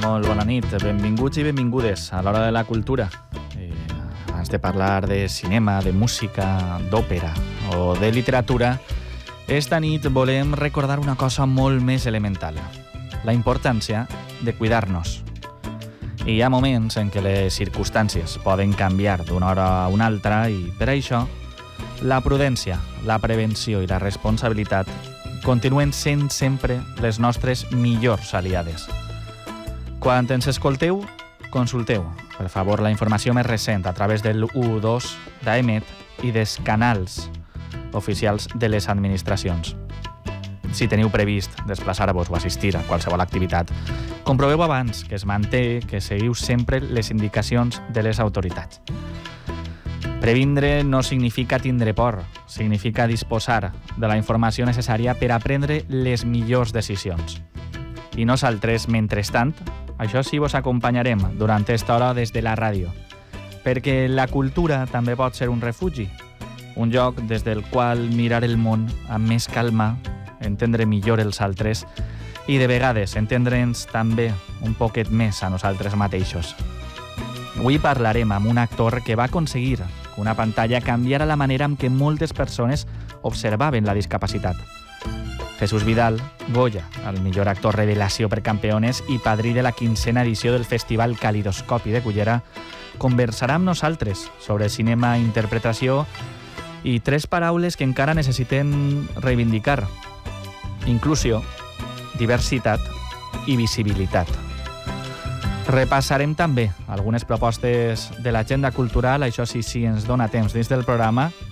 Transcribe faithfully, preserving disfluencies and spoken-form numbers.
Molt bona nit, benvinguts i benvingudes a l'Hora de la Cultura. Eh, abans de parlar de cinema, de música, d'òpera o de literatura, esta nit volem recordar una cosa molt més elemental, la importància de cuidar-nos. I hi ha moments en què les circumstàncies poden canviar d'una hora a una altra i, per això, la prudència, la prevenció i la responsabilitat continuen sent sempre les nostres millors aliades. Quan ens escolteu, consulteu, per favor, la informació més recent a través del u dos d'A E M E T i dels canals oficials de les administracions. Si teniu previst desplaçar-vos o assistir a qualsevol activitat, comproveu abans que es manté que seguiu sempre les indicacions de les autoritats. Previndre no significa tindre por, significa disposar de la informació necessària per a prendre les millors decisions. I nosaltres, mentrestant, això sí vos acompanyarem durant aquesta hora des de la ràdio, perquè la cultura també pot ser un refugi, un lloc des del qual mirar el món amb més calma, entendre millor els altres i, de vegades, entendre'ns també un poquet més a nosaltres mateixos. Avui parlarem amb un actor que va aconseguir que una pantalla canviara la manera en què moltes persones observaven la discapacitat. Jesús Vidal, Goya, el millor actor revelació per Campeones i padrí de la quinzena edició del Festival Calidoscopi de Cullera, conversarà amb nosaltres sobre cinema i interpretació i tres paraules que encara necessiten reivindicar: inclusió, diversitat i visibilitat. Repassarem també algunes propostes de l'agenda cultural, això sí, sí ens dona temps dins del programa,